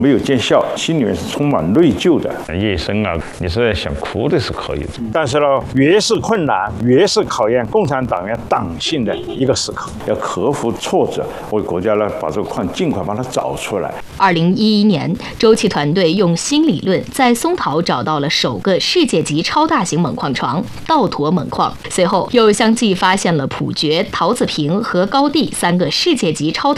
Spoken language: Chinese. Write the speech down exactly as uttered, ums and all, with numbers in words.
没有见效，心里面是充满内疚的。 叶生啊，你是想哭的是可以的， 但是呢，越是困难，越是考验共产党员党性的一个时刻，要克服挫折，为国家呢把这个矿尽快把它找出来。 二零一一年，周琦团队用新理论在松桃找到了首个世界级超大型锰矿床——道驼锰矿，随后又相继发现了普爵、桃子坪和高地三个世界级超大